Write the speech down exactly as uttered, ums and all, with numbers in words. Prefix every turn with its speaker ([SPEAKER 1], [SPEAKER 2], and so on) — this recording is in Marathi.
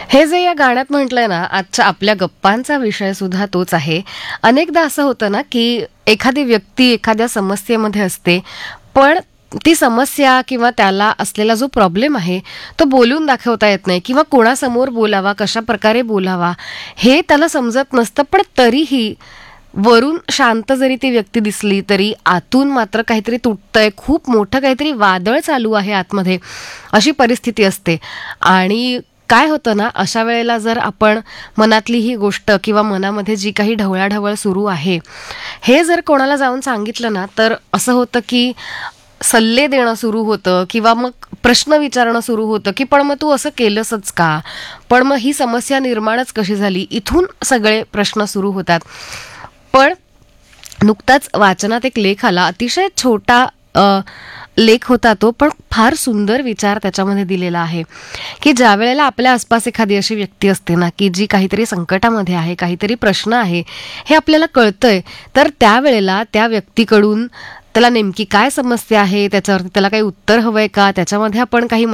[SPEAKER 1] हे जे या गाण्यात म्हटलंय ना, आजच्या आपल्या गप्पांचा विषय सुद्धा तोच आहे. अनेकदा असं होतं ना, की एखादी व्यक्ती एखाद्या समस्येमध्ये असते, पण ती समस्या किंवा त्याला असलेला जो प्रॉब्लेम आहे, तो बोलून दाखवता येत नाही किंवा कोणासमोर बोलावा, कशाप्रकारे बोलावा, हे त्याला समजत नसतं. पण तरीही वरून शांत जरी ती व्यक्ती दिसली, तरी आतून मात्र काहीतरी तुटतंय, खूप मोठं काहीतरी वादळ चालू आहे आतमध्ये, अशी परिस्थिती असते. आणि काय होतं ना, अशा वेळेला जर आपण मनातली ही गोष्ट किंवा मनामध्ये जी काही ढवळाढवळ सुरू आहे, हे जर कोणाला जाऊन सांगितलं ना, तर असं होतं की सल्ले देणं सुरू होतं किंवा मग प्रश्न विचारणं सुरू होतं, की "पण मग तू असं केलंसच का? पण मग ही समस्या निर्माणच कशी झाली?" इथून सगळे प्रश्न सुरू होतात. पण नुकताच वाचनात एक लेख आला, अतिशय छोटा अ, लेख होता तो, पण फार सुंदर विचार त्याच्यामध्ये दिलेला आहे, की ज्या वेळेला आपल्या आसपास एखादी अशी व्यक्ती असते ना, की जी काहीतरी संकटामध्ये आहे, काहीतरी प्रश्न आहे, हे आपल्याला कळतंय, तर त्यावेळेला त्या व्यक्तीकडून त्याला नेमकी काय समस्या आहे, त्याच्यावरती त्याला काही उत्तर हवंय का, त्याच्यामध्ये आपण काही